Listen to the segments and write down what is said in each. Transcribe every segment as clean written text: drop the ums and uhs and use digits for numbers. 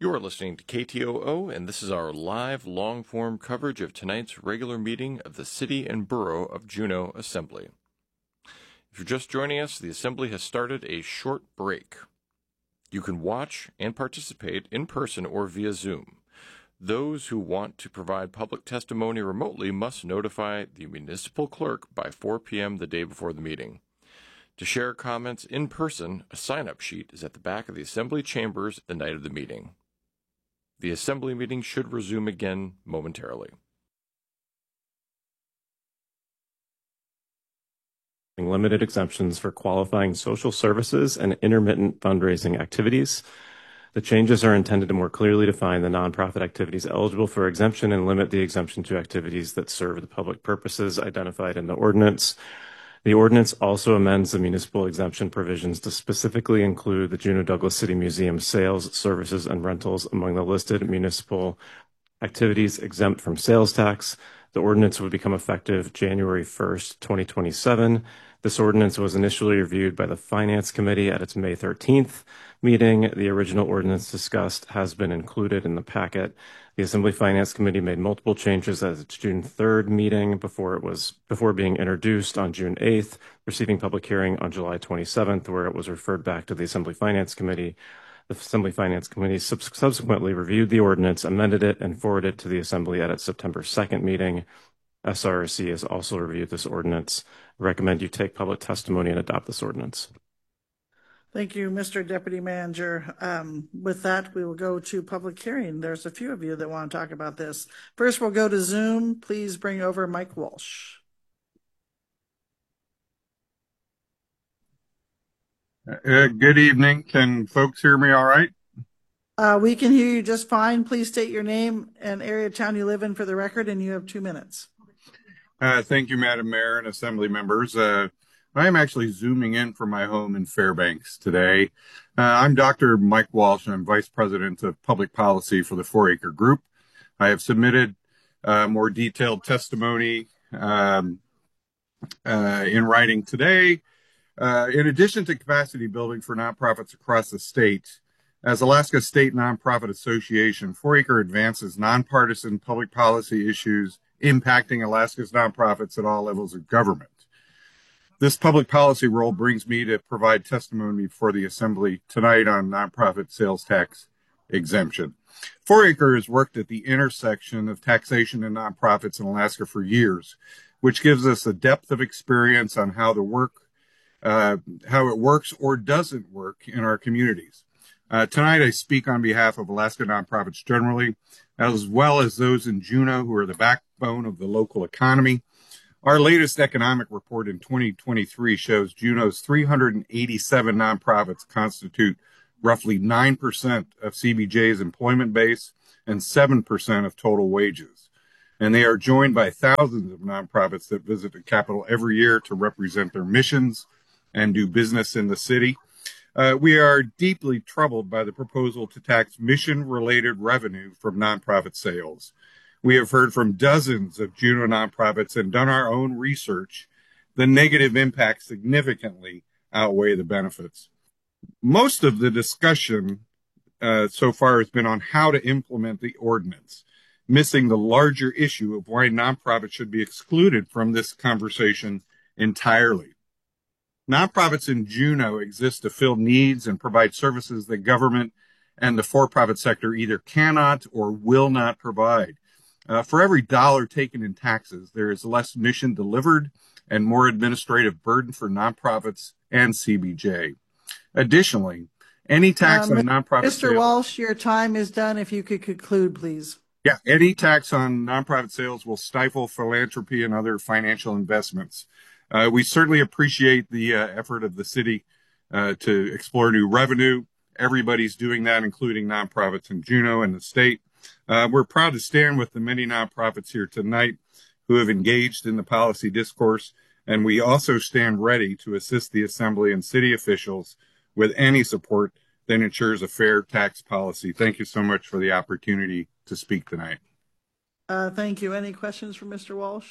You are listening to KTOO, and this is our live, long-form coverage of tonight's regular meeting of the City and Borough of Juneau Assembly. If you're just joining us, the Assembly has started a short break. You can watch and participate in person or via Zoom. Those who want to provide public testimony remotely must notify the municipal clerk by 4 p.m. the day before the meeting. To share comments in person, a sign-up sheet is at the back of the Assembly chambers the night of the meeting. The Assembly meeting should resume again momentarily. Limited exemptions for qualifying social services and intermittent fundraising activities. The changes are intended to more clearly define the nonprofit activities eligible for exemption and limit the exemption to activities that serve the public purposes identified in the ordinance. The ordinance also amends the municipal exemption provisions to specifically include the Juneau Douglas City Museum sales, services, and rentals among the listed municipal activities exempt from sales tax. The ordinance would become effective January 1st, 2027. This ordinance was initially reviewed by the Finance Committee at its May 13th meeting. The original ordinance discussed has been included in the packet. The Assembly Finance Committee made multiple changes at its June 3rd meeting before being introduced on June 8th, receiving public hearing on July 27th, where it was referred back to the Assembly Finance Committee. The Assembly Finance Committee subsequently reviewed the ordinance, amended it, and forwarded it to the Assembly at its September 2nd meeting. SRC has also reviewed this ordinance. I recommend you take public testimony and adopt this ordinance. Thank you, Mr. Deputy Manager. With that, we will go to public hearing. There's a few of you that want to talk about this. First, we'll go to Zoom. Please bring over Mike Walsh. Good evening. Can folks hear me all right? We can hear you just fine. Please state your name and area of town you live in for the record, and you have 2 minutes. Thank you, Madam Mayor and Assembly members. I am actually Zooming in from my home in Fairbanks today. I'm Dr. Mike Walsh, and I'm Vice President of Public Policy for the 4Acre Group. I have submitted more detailed testimony in writing today. In addition to capacity building for nonprofits across the state, as Alaska State Nonprofit Association, 4Acre advances nonpartisan public policy issues impacting Alaska's nonprofits at all levels of government. This public policy role brings me to provide testimony before the Assembly tonight on nonprofit sales tax exemption. 4Acre has worked at the intersection of taxation and nonprofits in Alaska for years, which gives us a depth of experience on how it works or doesn't work in our communities. Tonight, I speak on behalf of Alaska nonprofits generally, as well as those in Juneau who are the backbone of the local economy. Our latest economic report in 2023 shows Juneau's 387 nonprofits constitute roughly 9% of CBJ's employment base and 7% of total wages. And they are joined by thousands of nonprofits that visit the Capitol every year to represent their missions and do business in the city. We are deeply troubled by the proposal to tax mission-related revenue from nonprofit sales. We have heard from dozens of Juneau nonprofits and done our own research. The negative impacts significantly outweigh the benefits. Most of the discussion so far has been on how to implement the ordinance, missing the larger issue of why nonprofits should be excluded from this conversation entirely. Nonprofits in Juneau exist to fill needs and provide services that government and the for-profit sector either cannot or will not provide. For every dollar taken in taxes, there is less mission delivered and more administrative burden for nonprofits and CBJ. Additionally, any tax on nonprofit Mr. sales— Walsh, your time is done. If you could conclude, please. Yeah, any tax on nonprofit sales will stifle philanthropy and other financial investments. We certainly appreciate the effort of the city to explore new revenue. Everybody's doing that, including nonprofits in Juneau and the state. We're proud to stand with the many nonprofits here tonight who have engaged in the policy discourse, and we also stand ready to assist the Assembly and city officials with any support that ensures a fair tax policy. Thank you so much for the opportunity to speak tonight. Thank you. Any questions for Mr. Walsh?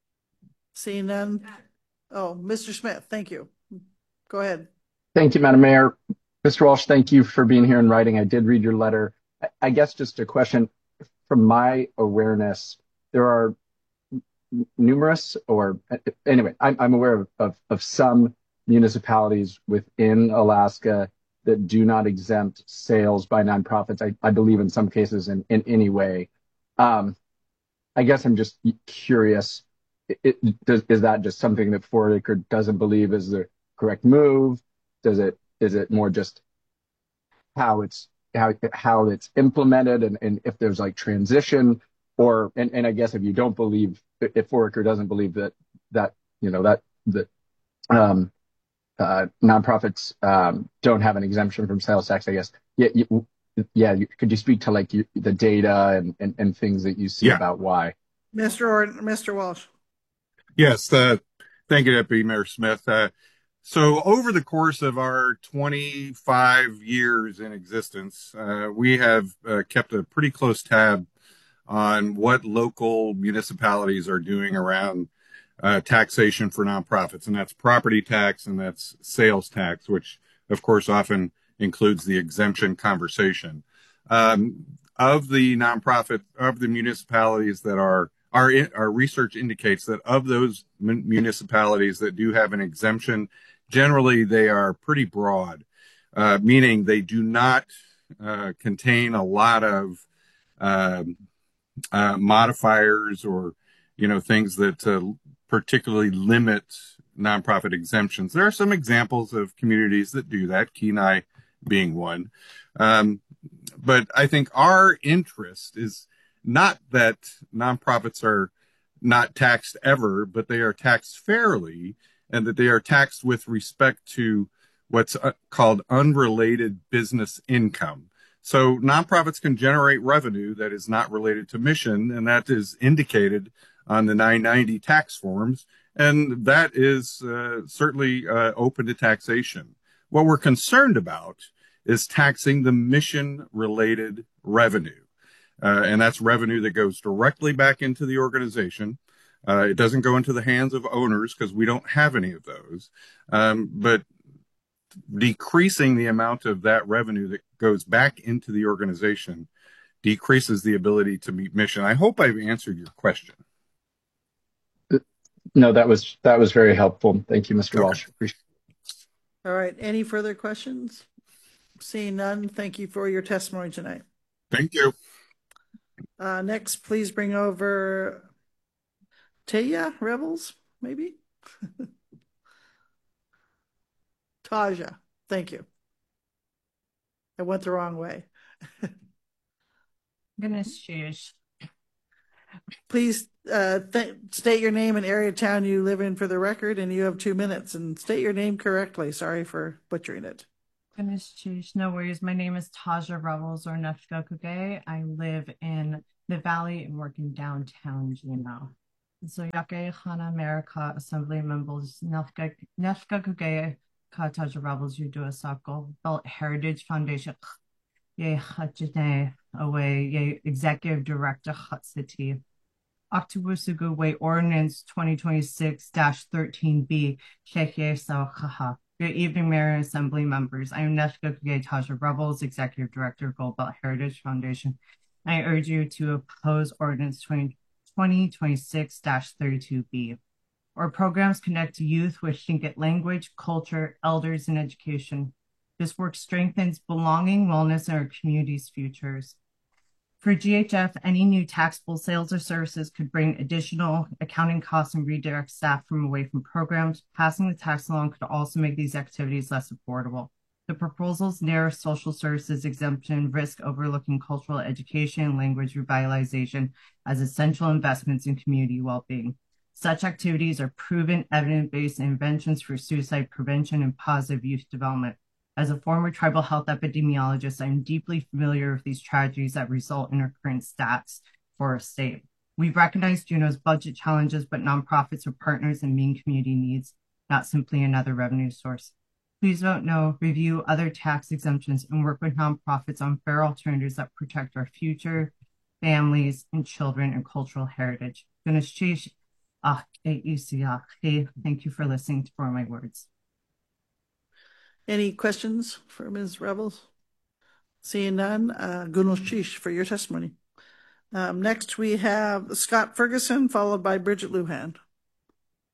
Seeing none. Oh, Mr. Smith, thank you. Go ahead. Thank you, Madam Mayor. Mr. Walsh, thank you for being here and writing. I did read your letter. I guess just a question from my awareness, there are numerous, or anyway, I'm aware of some municipalities within Alaska that do not exempt sales by nonprofits. I believe in some cases in any way. I guess I'm just curious. Is that just something that Fort Acre doesn't believe is the correct move? Is it more just how it's implemented, and if there's like transition, or and I guess if you don't believe, if Fort Acre doesn't believe that that um, nonprofits don't have an exemption from sales tax, I guess. Could you speak to like the data and things that you see Yeah. about why? Mr. Walsh. Yes. Thank you, Deputy Mayor Smith. So over the course of our 25 years in existence, we have kept a pretty close tab on what local municipalities are doing around taxation for nonprofits, and that's property tax and that's sales tax, which of course often includes the exemption conversation. Of the municipalities that our research indicates that of those municipalities that do have an exemption, generally they are pretty broad, meaning they do not contain a lot of modifiers or things that particularly limit nonprofit exemptions. There are some examples of communities that do that, Kenai being one. But I think our interest is not that nonprofits are not taxed ever, but they are taxed fairly, and that they are taxed with respect to what's called unrelated business income. So nonprofits can generate revenue that is not related to mission, and that is indicated on the 990 tax forms, and that is certainly open to taxation. What we're concerned about is taxing the mission-related revenue, and that's revenue that goes directly back into the organization. It doesn't go into the hands of owners because we don't have any of those, but decreasing the amount of that revenue that goes back into the organization decreases the ability to meet mission. I hope I've answered your question. No, that was very helpful. Thank you, Mr. Walsh. Appreciate All right. Any further questions? Seeing none, thank you for your testimony tonight. Thank you. Next, please bring over Taya Rebels, maybe? Taja, thank you. I went the wrong way. Goodness, sheesh. Please state your name and area of town you live in for the record, and you have 2 minutes. And state your name correctly. Sorry for butchering it. Goodness, sheesh. No worries. My name is Taja Rebels or Nefka Kuge. I live in the Valley and work in downtown Juneau. So Yake Hana America Assembly members Nefka Kuge Ka Taja Rebels Yudu Asako Belt Heritage Foundation Ye Hachine Away Ye Executive Director Hut City. Octobusugu Way Ordinance 2026-13B Shekye Sawahaha. Good evening, Mayor and Assembly members. I am Nefka Kuge Taja Rebels, Executive Director of Gold Belt Heritage Foundation. I urge you to oppose Ordinance 2026-32B. Our programs connect youth with Shinket language, culture, elders, and education. This work strengthens belonging, wellness, and our community's futures. For GHF, any new taxable sales or services could bring additional accounting costs and redirect staff away from programs. Passing the tax along could also make these activities less affordable. The proposal's narrow social services exemption risk overlooking cultural education and language revitalization as essential investments in community well-being. Such activities are proven, evidence-based interventions for suicide prevention and positive youth development. As a former tribal health epidemiologist, I'm deeply familiar with these tragedies that result in our current stats for our state. We've recognized Juneau's budget challenges, but nonprofits are partners in meeting community needs, not simply another revenue source. Please vote no, review other tax exemptions, and work with nonprofits on fair alternatives that protect our future, families, and children and cultural heritage. Thank you for listening for my words. Any questions for Ms. Rebels? Seeing none, Gunul Shish for your testimony. Next, we have Scott Ferguson, followed by Bridget Lujan.